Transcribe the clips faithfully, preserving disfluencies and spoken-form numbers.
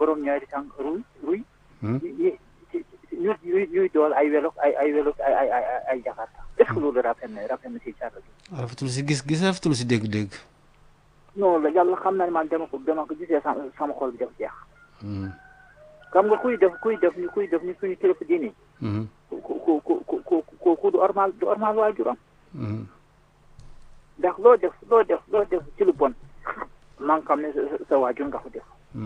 juróom-ñaari tànk ruy ruy ñu ñu ñuy dool ay welo ay ay welo ay ay ay ay jakarta est-ce que loolu rafet na rafet na si càlla gi rafetul si gis-gis rafetul si dégg-dégg. non la yàlla xam naa ne man dama ko dama ko gisee sama sama xol bi def jeex xam nga kuy def kuy def ni kuy def ni suñu kilifa diine ku ku ku ku ku ku du normal du normal waajuram ndax loo def loo def loo def ci lu bon man xam ne sa sa waajur nga ko def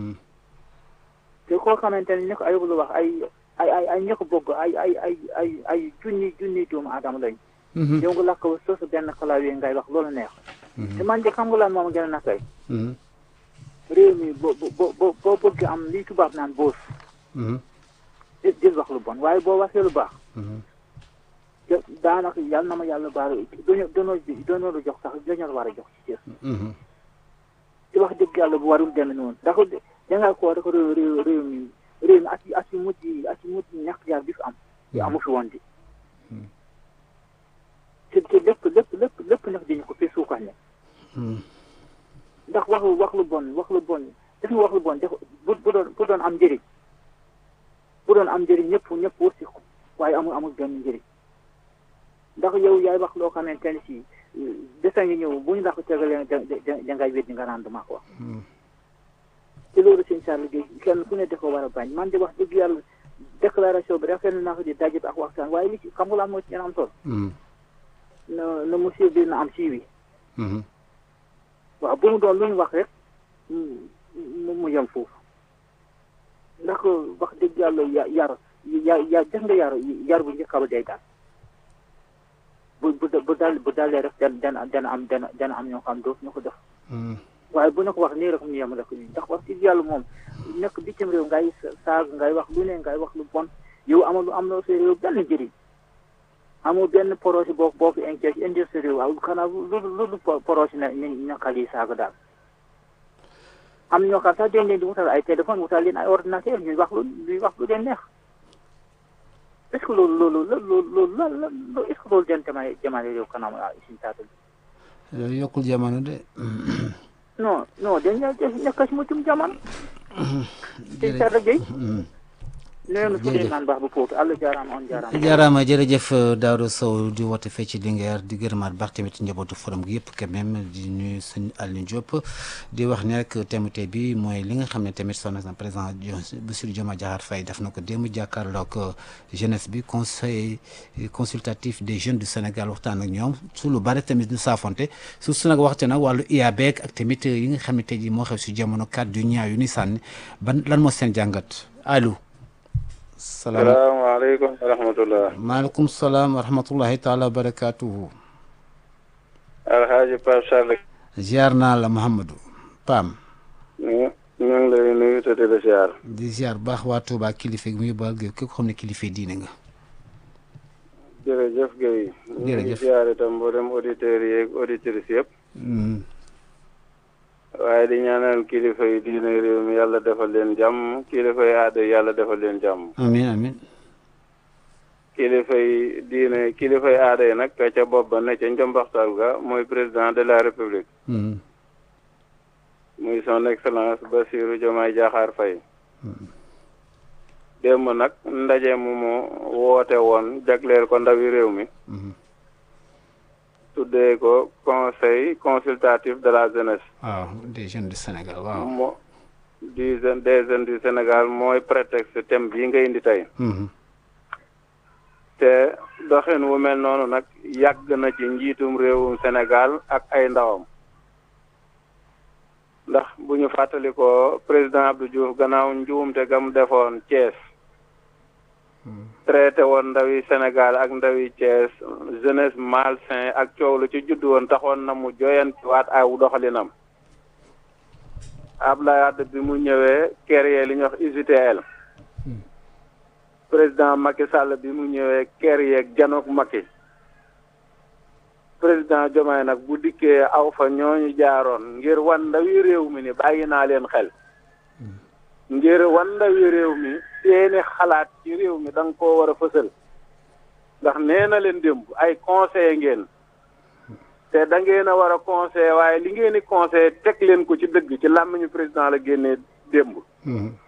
te koo xamante ne ni ko ayub lu wax ay ay ay ay ña ko bokk ay ay ay ay ay junni junni doomu aadama lañ yow nga lakk ba soosu benn clavier ngay wax loolu neex te man de xam nga lan moom gën a nakay réew mi boo boo boo boo bëgg am lii tubaab naan boos di wax lu bon waaye boo waxee lu baax daanaka yàlla na ma yàlla baal doño dono doonoo la jox sax dañoo la war a jox ci cër di wax dëgg yàlla bu warul demee noonu ndax dangaa ko rek réew réew réew mi réew mi at yi at yi mujj yi at yi mujj yi ñàkk jaar bi fi am yi amu fi woon di te te lépp lépp lépp lépp nag dañu ko fi suukaat ne ndax wax wax lu bon wax lu bon def nga wax lu bon def bu bu doon bu doon am njëriñ bu doon am njëriñ ñëpp ñëpp wër si ko waaye amul amul benn njëriñ ndax yow yaay wax loo xamante ne si desa ngi ñëw bu ñu la ko tegalee da da ngay weddi nga naan dama ko wax te loolu sëñ Sall Gueye kenn ku ne da ko war a bañ man di wax dëgg yàlla déclaration bi rafetlu naa ko di daje bi ak waxtaan waaye li ci xam nga lan moo ci gën a am solo na na monsieur bi na am siiwi waaw bu mu doon lu ñu wax rek mu mu yem foofu ndax wax dëgg yàlla ya yar ya ya def nga yar yar bu njëkk ba day daal bu bu bu daal bu daalee rek dana dana am dana dana am ñoo xam dootu ñu ko def waaye bu na ko wax nii rek mu yem rek nii ndax wax dëgg yàlla moom nekk bitim réew ngay saag ngay wax lu ne ngay wax lu bon yow amul lu am na sa réew benn njëriñ amul benn projet boo boo fi inquiète indi sa réew waaw xanaa lu lu lu projet na na xale yi saaga daal am ñoo xam sax dañ leen di wutal ay téléphone wutal leen ay ordinateur ñuy wax lu ñuy wax lu leen neex est ce que loolu loolu la loolu la la est ce que loolu den jamane jamane réew kanam suñu taata bi yokkul jamono de non non dañ nekk si muccum jamono suñu taata Gueye léegi Souleymane Ba bu Pout àll jaaraama on jaaraama. jaaraama jërëjëf Daouda Sow di woote fee ci Linguère di gërëmaat baax tamit njabootu forum gi yëpp quand même di nuyu sëñ Alioune Diop di wax ne rek thème tey bi mooy li nga xam ne tamit son excellence président Bassirou Diomaye Diakhar Faye def na ko démb jàkkaarloog jeunesse bi conseil consultatif des jeunes du Sénégal waxtaan ak ñoom su lu bari tamit du saafonte su su nag waxte nag wàllu I A B ak tamit yi nga xam ne tey jii moo xew si jamono kàddu yu ñaaw yu ni sànni ban lan moo seen jàngat allo. salaamaaleykum wa rahmatulah. maaleykum salaam wa rahmatullahi taala wa barakaatuhu. Alhaji Pape Sall. ziar naa la Mouhamadou Pam. ñu ñu ngi lay nuyu te di la ziar. di ziar baax waa Touba kilifa gi muy baal gi képp xam ne kilifa diine nga. jërëjëf Guèye. jërëjëf ñu ngi ziar itam mboolem auditeurs yi ak auditrices yëpp. waaye di ñaanal kilifa yi diine réew mi yàlla defal leen jàmm kilifa yi aada yàlla defal leen jàmm. amiin amiin. kilifa yi diine kilifa yi aada yi nag ka ca bopp ba ne ca njombaxtal ga mooy président de la république. muy son excellence Bassirou Diomaye Diakhar Faye. démb nag ndaje mu mu woote woon jagleel ko ndawi réew mi. tuddee ko conseil consultatif de la jeunesse. waaw des jeunes du Sénégal waaw. mo du jeune des jeunes du Sénégal mooy prétexte thème bii nga indi tey. te doxin wu mel noonu nag yàgg na ci njiitum réewum Sénégal ak ay ndawam. ndax bu ñu fàttali ko président Abdou Diouf gannaaw njuumte gam defoon Thiès. traité woon ndawi Sénégal ak ndawi Thiès jeunesse malsain ak coow lu ci juddu woon taxoon na mu joyantiwaat aw doxalinam. Abdoulaye Wade bi mu ñëwee créé li ñuy wax U J T L. président Macky Sall bi mu ñëwee créé ak janook Macky. président Diomaye nag bu dikkee aw fa ñooñu jaaroon ngir wan ndawi réew mi ni bàyyi naa leen xel. ngir wan ndawi réew mi seeni xalaat ci réew mi da nga koo war a fësal ndax nee na leen démb ay conseil ngeen te da ngeen a war a conseil waaye li ngeen di conseil teg leen ko ci dëgg ci làmmiñu président la génnee démb